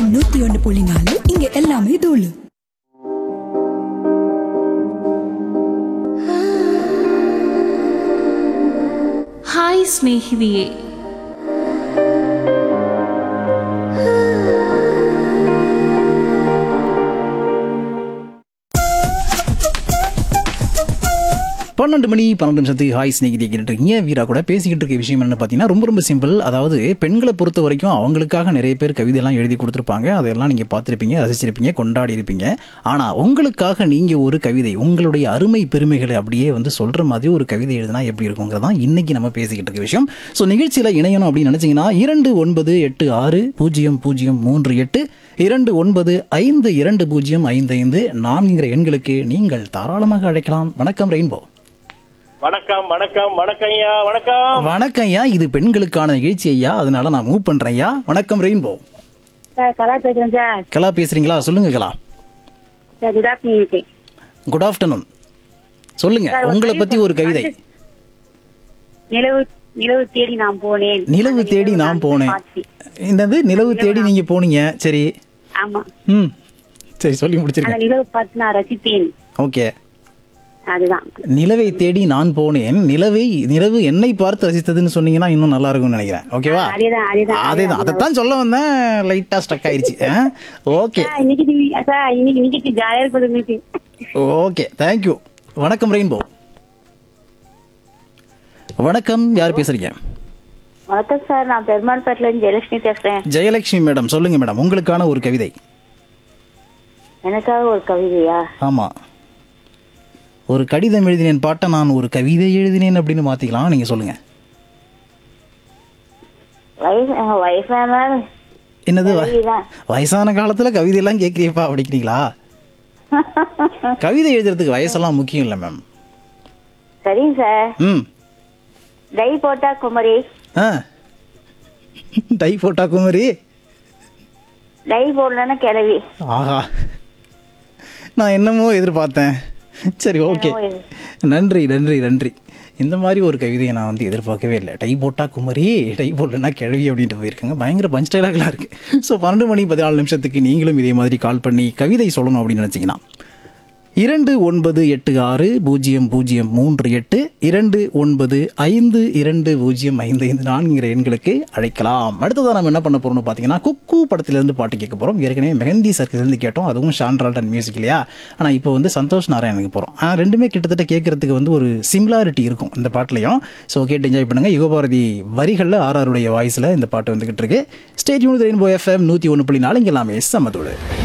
101.4 இங்க எல்லாமே தூளு. ಹಾಯ್ ಸ್ನೇಹಿತೆಯೇ, பன்னெண்டு மணி 12 நிமிஷத்துக்கு ஹாய் ஸ்நேகிதி கேட்டுருக்கீங்க. வீரா கூட பேசிக்கிட்டு இருக்க விஷயம் என்னன்னு பார்த்தீங்கன்னா ரொம்ப சிம்பிள். அதாவது பெண்களை பொறுத்த வரைக்கும் அவங்களுக்காக நிறைய பேர் கவிதையெல்லாம் எழுதி கொடுத்துருப்பாங்க. அதெல்லாம் நீங்கள் பார்த்துருப்பீங்க, ரசிச்சிருப்பீங்க, கொண்டாடி இருப்பீங்க. ஆனால் உங்களுக்காக நீங்கள் ஒரு கவிதை, உங்களுடைய அருமை பெருமைகளை அப்படியே சொல்கிற மாதிரி ஒரு கவிதை எழுதினா எப்படி இருக்குங்கிறதான் இன்னைக்கு நம்ம பேசிக்கிட்டு இருக்க விஷயம். ஸோ நிகழ்ச்சியில் இணையணும் அப்படின்னு நினச்சிங்கன்னா 29860038 29522055 4 எண்களுக்கு நீங்கள் தாராளமாக அழைக்கலாம். வணக்கம் ரெயின்போ. வணக்கம் வணக்கம் வணக்கம் ஐயா. வணக்கம் வணக்கம் ஐயா. இது பெண்களுக்கான நிகழ்ச்சி ஐயா, அதனால நான் மூவ் பண்றேன் ஐயா. வணக்கம் ரெயின்போ. சார் கலா பேசுறேன் சார். கலா பேசுறீங்களா? சொல்லுங்க கலா. Sir good afternoon. Good afternoon. சொல்லுங்க, உங்களை பத்தி ஒரு கவிதை. நிலவு நிலவு தேடி நான் போனேன். நிலவு தேடி நான் போனேன். என்னது நிலவு தேடி நீங்க போனீங்க? சரி. ஆமா. சரி, சொல்லி முடிச்சிருக்கேன். அந்த நிலவு பார்த்து நான் ரசித்தேன். ஓகே. அதுதான். நிலவை தேடி நான் போனேன். நிலவு என்னை பார்த்து ரசித்ததுன்னு சொன்னீங்கன்னா இன்னும் நல்லா இருக்கும்னு நினைக்கிறேன். ஓகேவா? அதேதான், அதைத்தான் சொல்ல வந்தேன். லைட்டா ஸ்டக் ஆயிடுச்சு. ஓகே. இன்னைக்கு ஜாலியா இருக்கு. Okay, thank you. வணக்கம் ரெயின்போ. வணக்கம், யார் பேசுறீங்க? வணக்கம் சார், நான் பெருமாள்பேட்டில இருந்து ஜெயலட்சுமி பேசுறேன். ஜெயலட்சுமி மேடம், சொல்லுங்க மேடம், உங்களுக்கான ஒரு கவிதை. எனக்காக ஒரு கவிதையா? ஆமா, ஒரு கடிதம் எழுதினேன் பாட்ட நான் ஒரு கவிதை எழுதினேன் அப்படின்னு மாத்திக்கலாம். நீங்க சொல்லுங்க. என்னது வயசான காலத்துல கவிதை எல்லாம் கேட்கிறீப்பா அப்படிங்கிறீங்களா? கவிதை எழுதுறதுக்கு வயசெல்லாம் முக்கியம் இல்ல மேம். சரிங்க சார். டை போட்டா குமரி. டை போட்டா குமரி. டை போடலன்னா கிளவி. ஆஹா, நான் என்னமோ எதிர்பார்த்தேன். சரி, ஓகே, நன்றி நன்றி நன்றி. இந்த மாதிரி ஒரு கவிதையை நான் எதிர்பார்க்கவே இல்லை. டை போட்டா குமரி, டை போடலன்னா கிழவி அப்படின்ட்டு போயிருக்காங்க. பயங்கர பஞ்ச் டைலாக்லாம் இருக்கு. ஸோ 12 மணி 14 நிமிஷத்துக்கு நீங்களும் இதே மாதிரி கால் பண்ணி கவிதை சொல்லணும் அப்படின்னு நினச்சிங்கன்னா 29560038 29522055 எண்களுக்கு அழைக்கலாம். அடுத்ததான் நம்ம என்ன பண்ண போறோம்னு பார்த்தீங்கன்னா குக்கு படத்திலிருந்து பாட்டு கேட்க போகிறோம். ஏற்கனவே மெஹந்தி சர்க்கிலிருந்து கேட்டோம், அதுவும் ஷான்ரால்டன் மியூசிக் இல்லையா. ஆனால் இப்போ சந்தோஷ் நாராயணுக்கு போகிறோம். ரெண்டுமே கிட்டத்தட்ட கேட்கறதுக்கு ஒரு சிமிலாரிட்டி இருக்கும் இந்த பாட்டுலையும். ஸோ கேட்டு என்ஜாய் பண்ணுங்க. யுகபாரதி வரிகளில் ஆர்ஆருடைய வாய்ஸில் இந்த பாட்டு வந்துகிட்டு இருக்கு. ஸ்டே டியூன் ரெயின்போ FM 101.4 இங்கே எல்லாமே சமத்தோடு.